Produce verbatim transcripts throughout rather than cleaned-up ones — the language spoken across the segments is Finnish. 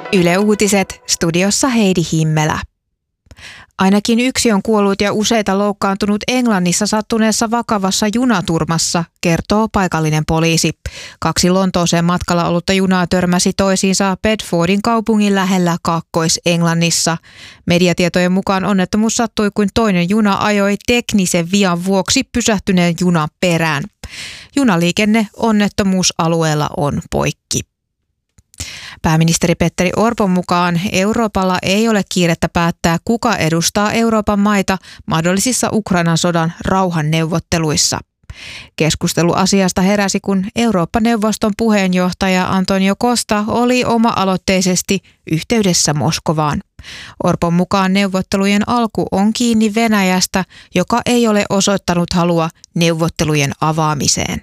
Yle Uutiset, studiossa Heidi Himmelä. Ainakin yksi on kuollut ja useita loukkaantunut Englannissa sattuneessa vakavassa junaturmassa, kertoo paikallinen poliisi. Kaksi Lontooseen matkalla ollutta junaa törmäsi toisiinsa Bedfordin kaupungin lähellä Kaakkois-Englannissa. Mediatietojen mukaan onnettomuus sattui, kun toinen juna ajoi teknisen vian vuoksi pysähtyneen junan perään. Junaliikenne onnettomuusalueella on poikki. Pääministeri Petteri Orpon mukaan Euroopalla ei ole kiirettä päättää, kuka edustaa Euroopan maita mahdollisissa Ukrainan sodan rauhanneuvotteluissa. Keskustelu asiasta heräsi, kun Eurooppa-neuvoston puheenjohtaja Antonio Costa oli oma-aloitteisesti yhteydessä Moskovaan. Orpon mukaan neuvottelujen alku on kiinni Venäjästä, joka ei ole osoittanut halua neuvottelujen avaamiseen.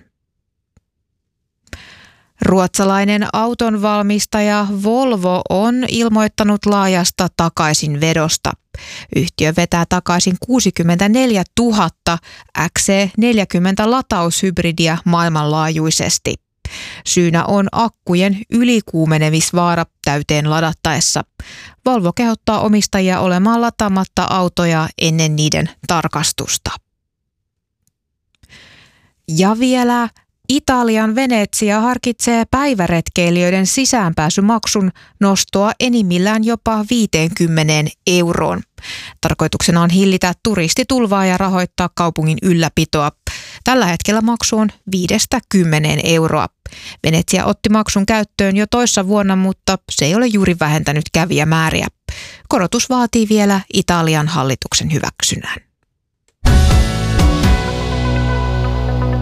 Ruotsalainen autonvalmistaja Volvo on ilmoittanut laajasta takaisinvedosta. Yhtiö vetää takaisin kuusikymmentäneljätuhatta X C neljäkymmentä lataushybridiä maailmanlaajuisesti. Syynä on akkujen ylikuumenemisvaara täyteen ladattaessa. Volvo kehottaa omistajia olemaan lataamatta autoja ennen niiden tarkastusta. Ja vielä Italian Venetsia harkitsee päiväretkeilijöiden sisäänpääsymaksun nostoa enimmillään jopa viisikymmentä euroon. Tarkoituksena on hillitä turistitulvaa ja rahoittaa kaupungin ylläpitoa. Tällä hetkellä maksu on viidestä kymmeneen euroa. Venetsia otti maksun käyttöön jo toissa vuonna, mutta se ei ole juuri vähentänyt kävijämääriä. Korotus vaatii vielä Italian hallituksen hyväksynnän.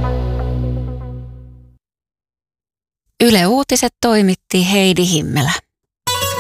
Yle Uutiset toimitti Heidi Himmelä.